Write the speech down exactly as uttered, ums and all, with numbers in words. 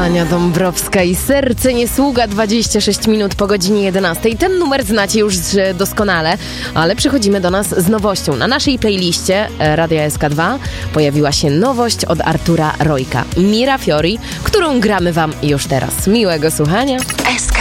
Ania Dąbrowska i Serce nie sługa, dwadzieścia sześć minut po godzinie jedenastej. Ten numer znacie już doskonale, ale przychodzimy do nas z nowością. Na naszej playliście Radia S K dwa pojawiła się nowość od Artura Rojka, Mira Fiori, którą gramy wam już teraz. Miłego słuchania.